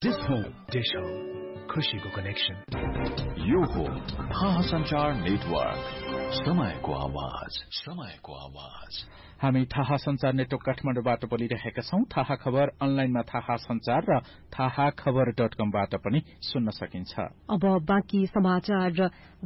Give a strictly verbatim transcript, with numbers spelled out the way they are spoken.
This home, dish home, खुशीको connection. यो हो थाहा संचार नेटवर्क. समयको आवाज, समयको आवाज. हामी थाहा संचार नेटवर्क काठमाडौँबाट बोलिरहेका छौं. थाहा खबर अनलाइनमा थाहा संचार र थाहा खबर डट कमबाट पनि सुन्न सकिन्छ. अब बाँकी समाचार.